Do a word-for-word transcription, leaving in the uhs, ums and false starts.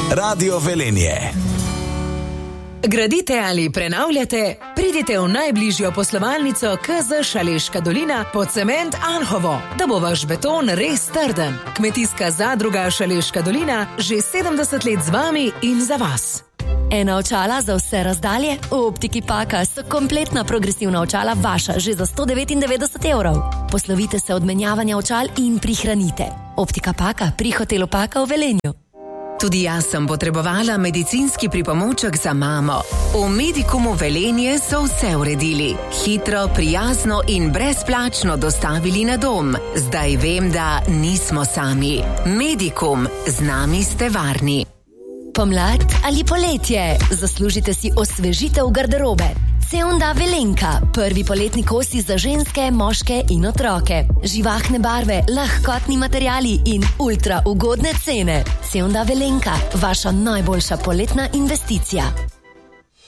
Radio Velenje. Gradite ali prenavljate? Pridite v najbližjo poslovalnico K Z Šaleška dolina pod cement Anhovo, da bo vaš beton res trden. Kmetijska zadruga Šaleška dolina že sedemdeset let z vami in za vas. Ena očala za vse razdalje? V Optiki Paka so kompletna progresivna očala vaša že za sto devetindevetdeset evrov. Poslovite se od menjavanja očal in prihranite. Optika Paka pri hotelu Paka v Velenju. Tudi jaz sem potrebovala medicinski pripomoček za mamo. V Medikumu Velenje so vse uredili. Hitro, prijazno in brezplačno dostavili na dom. Zdaj vem, da nismo sami. Medikum, z nami ste varni. Pomlad ali poletje? Zaslužite si osvežitev garderobe. Ceonda Velenka, prvi poletni kosi za ženske, moške in otroke. Živahne barve, lahkotni materiali in ultra ugodne cene. Ceonda Velenka, vaša najboljša poletna investicija.